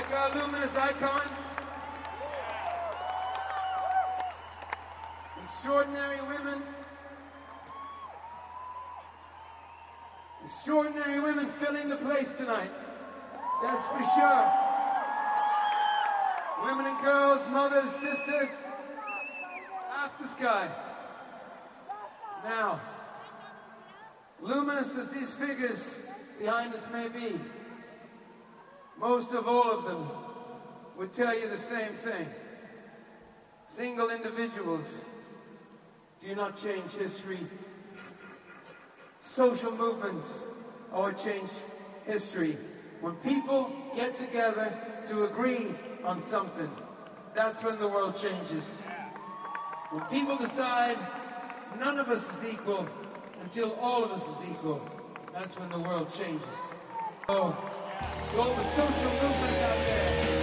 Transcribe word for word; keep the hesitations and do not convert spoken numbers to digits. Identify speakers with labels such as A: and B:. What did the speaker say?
A: like our luminous icons? Extraordinary women. Extraordinary women filling the place tonight. That's for sure. Women and girls, mothers, sisters, half the sky. Now, luminous as these figures behind us may be, most of all of them would tell you the same thing. Single individuals do not change history. Social movements or change history. When people get together to agree on something, that's when the world changes. When people decide none of us is equal until all of us is equal, that's when the world changes. So, to all the social movements out there,